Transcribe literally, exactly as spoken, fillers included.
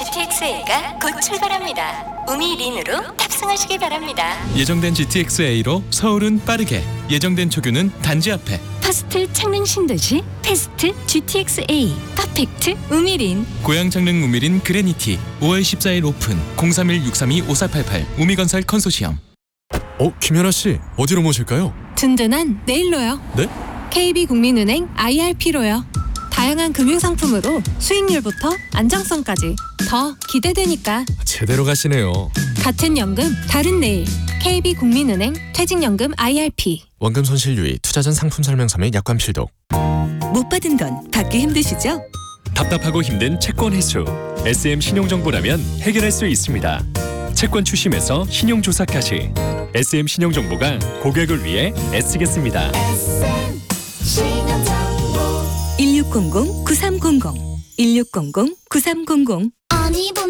지티엑스에이가 곧 출발합니다. 우미린으로 탑승하시기 바랍니다. 예정된 지티엑스에이로 서울은 빠르게, 예정된 초규는 단지 앞에. 퍼스트 창릉 신도시 패스트 지티엑스에이 퍼펙트 우미린. 고양 창릉 우미린 그레니티 오월 십사일 오픈. 공삼일 육삼이 오사팔팔 우미건설 컨소시엄. 어, 김연아 씨, 어디로 모실까요? 든든한 내일로요. 네? 케이비국민은행 아이알피로요. 다양한 금융상품으로 수익률부터 안정성까지 더 기대되니까. 제대로 가시네요. 같은 연금 다른 내일. 케이비국민은행 퇴직연금 아이알피. 원금 손실 유의, 투자 전 상품 설명서 및 약관 필독. 못 받은 건 받기 힘드시죠? 답답하고 힘든 채권 회수. 에스엠 신용정보라면 해결할 수 있습니다. 채권 추심에서 신용조사까지 에스엠 신용정보가 고객을 위해 애쓰겠습니다. 일육공공 구삼공공 일육공공 구삼공공